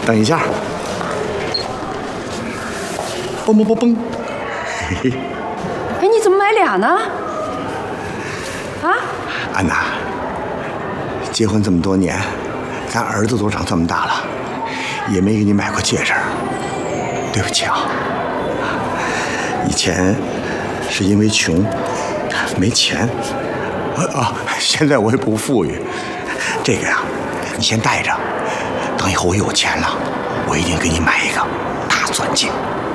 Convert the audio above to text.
等一下，嘣嘣嘣嘣，嘿嘿。 哎，你怎么买俩呢？啊？ 安娜，结婚这么多年，咱儿子都长这么大了，也没给你买过戒指，对不起啊。以前是因为穷，没钱，现在我也不富裕。这个呀，你先带着，等以后我有钱了，我一定给你买一个大钻戒。